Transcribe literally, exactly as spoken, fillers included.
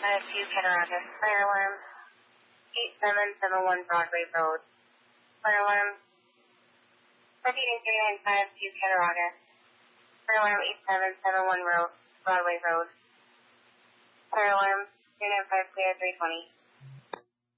five two Cattaraugus. Fire alarm eight seven seven one Broadway Road. Fire alarm repeating three nine five two Cattaraugus. Fire alarm eight seven seven one Road, Broadway Road. Fire alarm three nine five clear three twenty.